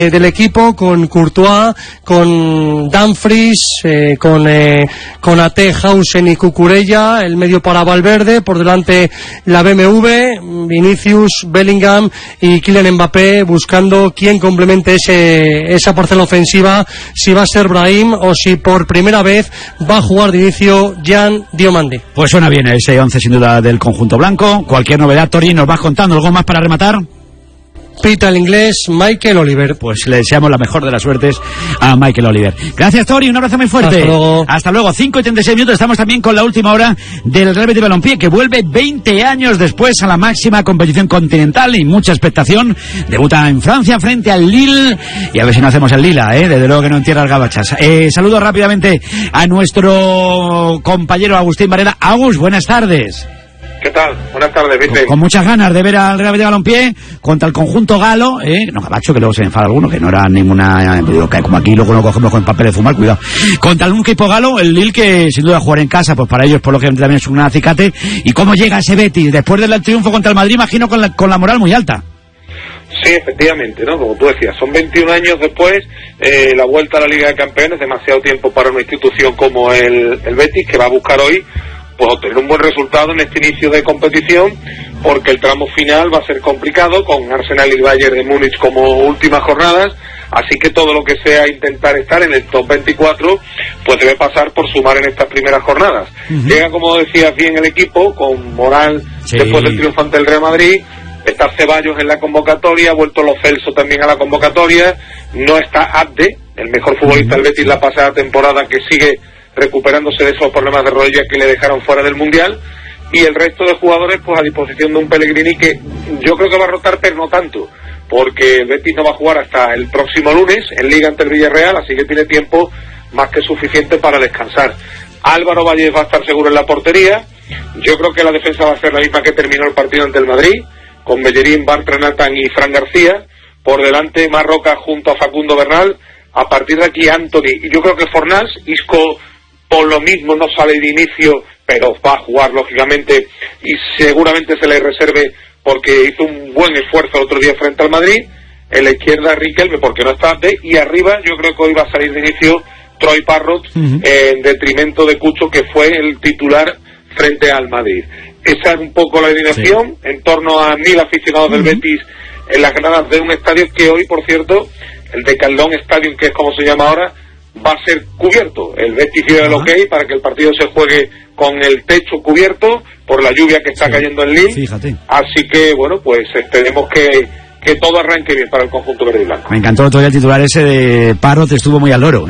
del equipo, con Courtois, con Dumfries, con Ate, Hausen y Cucurella, el medio para Valverde, por delante la BMW, Vinicius, Bellingham y Kylian Mbappé, buscando quién complemente esa parcela ofensiva, si va a ser Brahim o si por primera vez va a jugar de inicio Jan Diomande. Pues suena bien ese 11 sin duda del conjunto blanco. Cualquier novedad, Tori, nos vas contando. ¿Algo más para rematar? Pita el inglés Michael Oliver. Pues le deseamos la mejor de las suertes a Michael Oliver. Gracias, Tori, un abrazo muy fuerte. Hasta luego. Hasta luego. 5:36 minutos. Estamos también con la última hora del Real Betis Balompié, que vuelve 20 años después a la máxima competición continental y mucha expectación. Debuta en Francia frente al Lille, y a ver si no hacemos el Lila, desde luego que no en tierras gabachas. Saludo rápidamente a nuestro compañero Agustín Varela. Agus, buenas tardes. ¿Qué tal? Buenas tardes, Vicente. Con muchas ganas de ver al Real Betis Balompié contra el conjunto galo, no gabacho, que luego se enfada alguno, que no era ninguna, digo, que como aquí luego lo cogemos con papel de fumar, cuidado. Contra un equipo galo, el Lille, que sin duda jugar en casa, pues para ellos por lo que también es un acicate. ¿Y cómo llega ese Betis después del triunfo contra el Madrid? Imagino con la moral muy alta. Sí, efectivamente, ¿no? Como tú decías, son 21 años después, la vuelta a la Liga de Campeones, demasiado tiempo para una institución como el Betis, que va a buscar hoy pues obtener un buen resultado en este inicio de competición, porque el tramo final va a ser complicado, con Arsenal y Bayern de Múnich como últimas jornadas, así que todo lo que sea intentar estar en el top 24, pues debe pasar por sumar en estas primeras jornadas. Llega, como decías bien, el equipo, con moral, sí, después del triunfo ante el Real Madrid. Está Ceballos en la convocatoria, ha vuelto Lo Celso también a la convocatoria, no está Abde, el mejor futbolista del Betis la pasada temporada, que sigue recuperándose de esos problemas de rodillas que le dejaron fuera del Mundial, y el resto de jugadores pues a disposición de un Pellegrini que yo creo que va a rotar, pero no tanto, porque el Betis no va a jugar hasta el próximo lunes en Liga ante el Villarreal, así que tiene tiempo más que suficiente para descansar. Álvaro Valles va a estar seguro en la portería. Yo creo que la defensa va a ser la misma que terminó el partido ante el Madrid, con Bellerín, Bartra, Nathan y Fran García. Por delante Marroca junto a Facundo Bernal. A partir de aquí Anthony, y yo creo que Fornals. Isco por lo mismo no sale de inicio, pero va a jugar lógicamente, y seguramente se le reserve porque hizo un buen esfuerzo el otro día frente al Madrid. En la izquierda Riquelme, porque no está Abde, y arriba yo creo que hoy va a salir de inicio Troy Parrott, en detrimento de Cucho, que fue el titular frente al Madrid. Esa es un poco la alineación, sí, en torno a 1000 aficionados del Betis en las gradas de un estadio que hoy, por cierto, el de Caldón Stadium, que es como se llama ahora, va a ser cubierto. El Betis dio el ok para que el partido se juegue con el techo cubierto por la lluvia que está cayendo en Lille. Fíjate. Así que, bueno, pues esperemos que todo arranque bien para el conjunto verde y blanco. Me encantó todavía el titular ese de Parrot, estuvo muy al loro,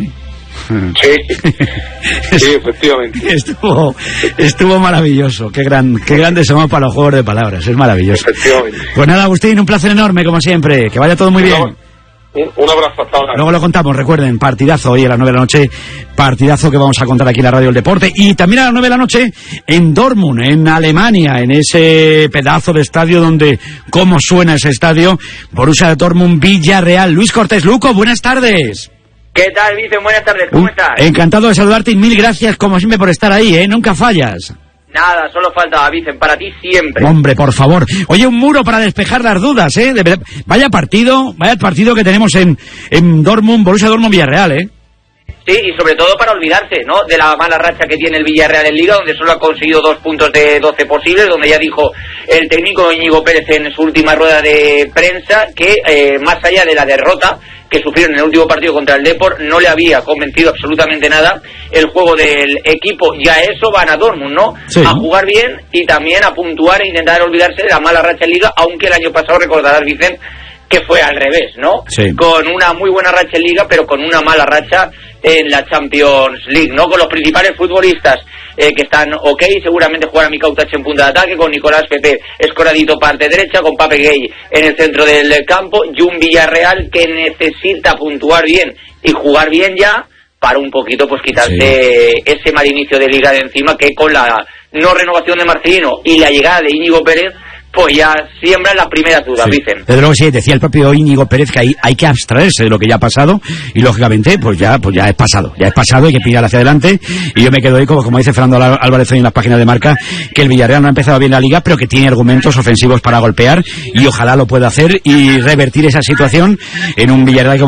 Sí, sí, efectivamente. Estuvo maravilloso. Qué grandes somos para los juegos de palabras. Es maravilloso. Efectivamente. Pues nada, Agustín, un placer enorme, como siempre. Que vaya todo muy bien. Un abrazo, hasta ahora. Luego lo contamos, recuerden, partidazo hoy a las 9 de la noche, partidazo que vamos a contar aquí en la Radio del Deporte, y también a las 9 de la noche en Dortmund, en Alemania, en ese pedazo de estadio donde, cómo suena ese estadio, Borussia Dortmund, Villarreal. Luis Cortés, Luco, buenas tardes. ¿Qué tal, Vicen? Buenas tardes, ¿cómo estás? Encantado de saludarte y mil gracias, como siempre, por estar ahí, nunca fallas. Nada, solo faltaba, Vicen, para ti siempre. Hombre, por favor. Oye, un muro para despejar las dudas, De verdad. Vaya partido que tenemos en Dortmund, Borussia Dortmund Villarreal, Sí, y sobre todo para olvidarse, ¿no?, de la mala racha que tiene el Villarreal en Liga, donde solo ha conseguido 2 puntos de 12 posibles, donde ya dijo el técnico Íñigo Pérez en su última rueda de prensa que, más allá de la derrota que sufrieron en el último partido contra el Depor, no le había convencido absolutamente nada el juego del equipo, y a eso van a Dortmund, ¿no? Sí. A jugar bien y también a puntuar e intentar olvidarse de la mala racha en Liga, aunque el año pasado, recordarás, Vicente, que fue al revés, ¿no? Sí. Con una muy buena racha en Liga, pero con una mala racha en la Champions League, ¿no? Con los principales futbolistas que están ok, seguramente jugará Mikau Utache en punta de ataque, con Nicolás Pepe escoradito parte derecha, con Pape Gay en el centro del campo, y un Villarreal que necesita puntuar bien y jugar bien ya, para un poquito pues quitarse ese mal inicio de Liga de encima, que con la no renovación de Marcelino y la llegada de Íñigo Pérez, pues ya siembran las primeras dudas, dicen. Desde luego sí, decía el propio Íñigo Pérez que hay que abstraerse de lo que ya ha pasado, y lógicamente pues ya es pasado, hay que mirar hacia adelante, y yo me quedo ahí como dice Fernando Álvarez hoy en las páginas de Marca, que el Villarreal no ha empezado bien la Liga, pero que tiene argumentos ofensivos para golpear, y ojalá lo pueda hacer y revertir esa situación en un Villarreal como